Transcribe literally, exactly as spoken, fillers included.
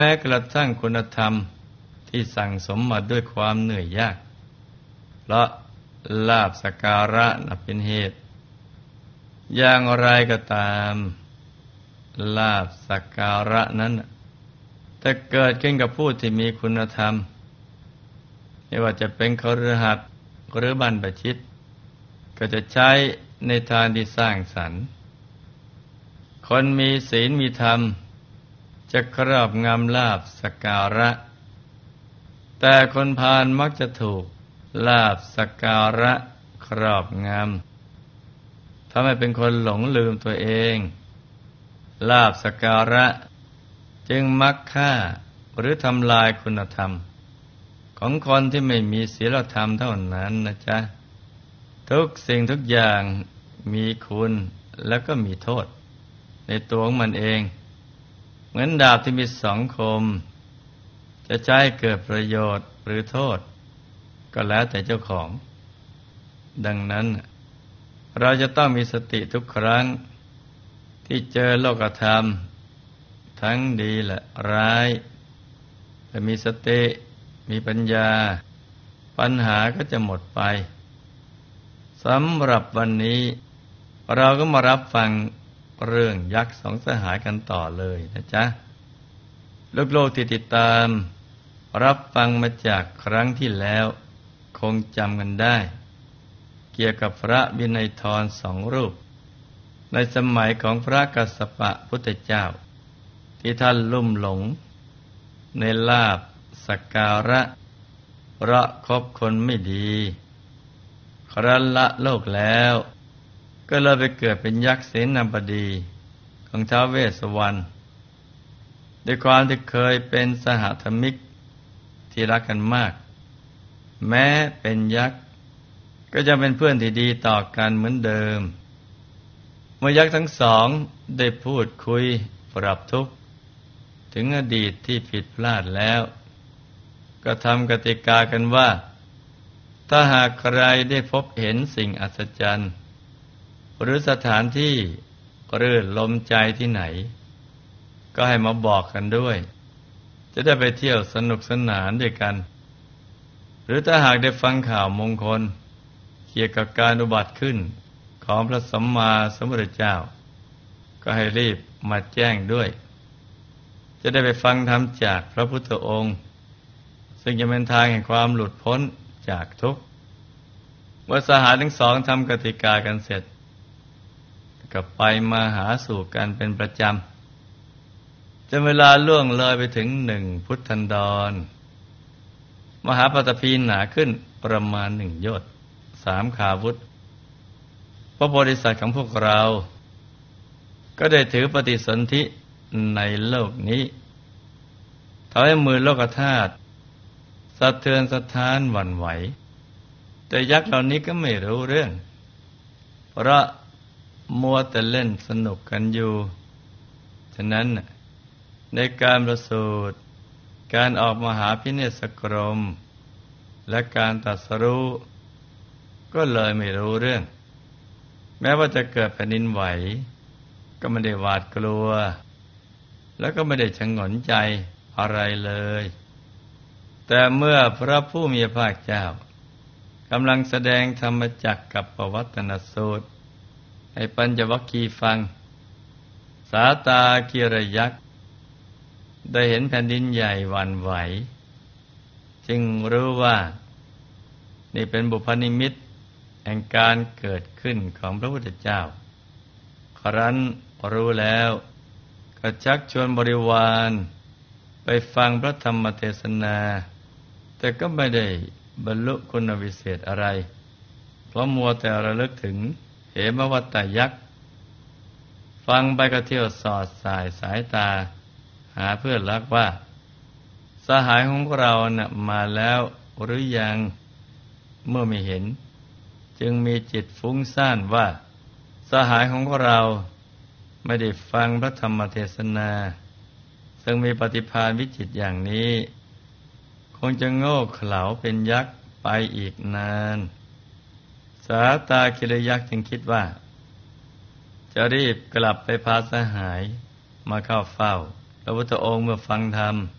แม้กระทั่งคุณธรรมที่สั่งสมมาด้วยความเหนื่อยยากเพราะลาภสักการะนับเป็นเหตุอย่างไรก็ตามลาภสักการะนั้นถ้าเกิดขึ้นกับผู้ที่มีคุณธรรมไม่ว่าจะเป็นคฤหัสถ์หรือบรรพชิตก็จะใช้ในทางที่สร้างสรรค์คนมีศีลมีธรรมจะครอบงำลาภสักการะแต่คนพาลมักจะถูกลาภสักการะครอบงำทำให้เป็นคนหลงลืมตัวเองลาภสักการะจึงมักฆ่าหรือทำลายคุณธรรมของคนที่ไม่มีศีลธรรมเท่านั้นนะจ๊ะทุกสิ่งทุกอย่างมีคุณแล้วก็มีโทษในตัวของมันเองเหมือนดาบที่มีสองคมจะใช้เกิดประโยชน์หรือโทษก็แล้วแต่เจ้าของดังนั้นเราจะต้องมีสติทุกครั้งที่เจอโลกธรรมทั้งดีและร้ายถ้ามีสติมีปัญญาปัญหาก็จะหมดไปสำหรับวันนี้เราก็มารับฟังเรื่องยักษ์สองสหายกันต่อเลยนะจ๊ะลูกๆที่ติดตามรับฟังมาจากครั้งที่แล้วคงจำกันได้เกี่ยวกับพระวินัยทรสองรูปในสมัยของพระกัสสปะพุทธเจ้าที่ท่านลุ่มหลงในลาภสักการะเพราะคบคนไม่ดีครั้นละโลกแล้วก็เลยไปเกิดเป็นยักษ์เสนาบดีของท้าวเวสสวรรณด้วยความที่เคยเป็นสหธรรมิกที่รักกันมากแม้เป็นยักษ์ก็จะเป็นเพื่อนที่ดีต่อกันเหมือนเดิมเมื่อยักษ์ทั้งสองได้พูดคุยปรับทุกข์ถึงอดีตที่ผิดพลาดแล้วก็ทำกติกากันว่าถ้าหากใครได้พบเห็นสิ่งอัศจรรย์หรือสถานที่รื่นลมใจที่ไหนก็ให้มาบอกกันด้วยจะได้ไปเที่ยวสนุกสนานด้วยกันหรือถ้าหากได้ฟังข่าวมงคลเกี่ยวกับการอุบัติขึ้นของพระสัมมาสัมพุทธเจ้าก็ให้รีบมาแจ้งด้วยจะได้ไปฟังธรรมจากพระพุทธองค์ซึ่งจะเป็นทางแห่งความหลุดพ้นจากทุกข์เมื่อสหายทั้งสองทำกติกากันเสร็จก็ไปมาหาสู่กันเป็นประจำจนเวลาล่วงเลยไปถึงหนึ่งพุทธันดรมหาปฐพีหนาขึ้นประมาณหนึ่งโยชน์สามขาวุธพระโพธิสัตว์ของพวกเราก็ได้ถือปฏิสนธิในโลกนี้ทำให้มือโลกธาตุสะเทือนสะท้านหวั่นไหวแต่ยักษ์เหล่านี้ก็ไม่รู้เรื่องเพราะมัวแต่เล่นสนุกกันอยู่ฉะนั้นในการประสูติการออกมหาพิเนศกรมและการตรัสรู้ก็เลยไม่รู้เรื่องแม้ว่าจะเกิดแผ่นดินไหวก็ไม่ได้หวาดกลัวแล้วก็ไม่ได้ชงนใจอะไรเลยแต่เมื่อพระผู้มีพระภาคเจ้ากำลังแสดงธรรมจักรกับปวัตตนสูตรให้ปัญจวัคคีย์ฟังสาตากิรยักษ์ได้เห็นแผ่นดินใหญ่หวั่นไหวจึงรู้ว่านี่เป็นบุพนิมิตแห่งการเกิดขึ้นของพระพุทธเจ้าครั้นรู้แล้วก็ชักชวนบริวารไปฟังพระธรรมเทศนาแต่ก็ไม่ได้บรรลุคุณวิเศษอะไรเพราะมัวแต่ระลึกถึงเหมวัตตยักษ์ฟังไปก็เที่ยวสอดสายสายตาหาเพื่อนรักว่าสหายของเราน่ะมาแล้วหรือยังเมื่อไม่เห็นจึงมีจิตฟุ้งซ่านว่าสหายของเราไม่ได้ฟังพระธรรมเทศนาซึ่งมีปฏิภาณวิจิตรอย่างนี้คงจะโง่เขลาเป็นยักษ์ไปอีกนานสาตาคิรยักษ์จึงคิดว่าจะรีบกลับไปพาสหายมาเข้าเฝ้าพระพุทธองค์เมื่อฟังธรรม